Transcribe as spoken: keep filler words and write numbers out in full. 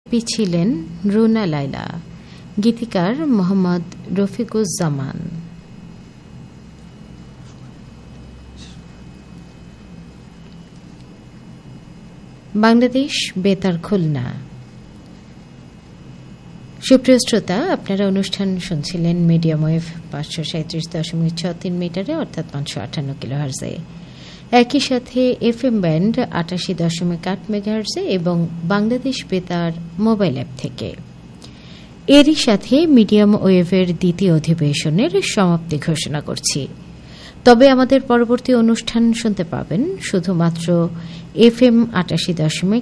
শিল্পী ছিলেন রুনা লায়লা, গীতিকার মোহাম্মদ রফিকুজ্জামান। বাংলাদেশ বেতার খুলনা। সুপ্রিয় শ্রোতা, আপনারা অনুষ্ঠান শুনছিলেন মিডিয়াম ওয়েভ পাঁচশো সাঁত্রিশ দশমিক ছ তিন মিটারে অর্থাৎ পাঁচশো আটান্ন কিলোহার্জে, একই সাথে এফ এম ব্যান্ড আটাশি দশমিক আট মেগাহার্জে এবং বাংলাদেশ বেতার মোবাইল অ্যাপ থেকে। এরই সাথে মিডিয়াম ওয়েভের দ্বিতীয় অধিবেশনের সমাপ্তি ঘোষণা করছি। তবে আমাদের পরবর্তী অনুষ্ঠান শুনতে পাবেন শুধুমাত্র এফ এম আটাশি দশমিক